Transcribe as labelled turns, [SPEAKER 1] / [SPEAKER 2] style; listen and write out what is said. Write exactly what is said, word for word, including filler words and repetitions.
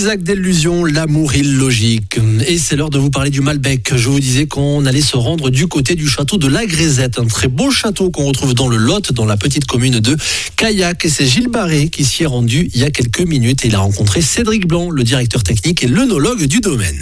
[SPEAKER 1] Isaac Delusion, l'amour illogique. Et c'est l'heure de vous parler du Malbec. Je vous disais qu'on allait se rendre du côté du château de la Grézette, un très beau château qu'on retrouve dans le Lot, dans la petite commune de Caillac. Et c'est Gilles Barré qui s'y est rendu il y a quelques minutes et il a rencontré Cédric Blanc, le directeur technique et l'œnologue du domaine.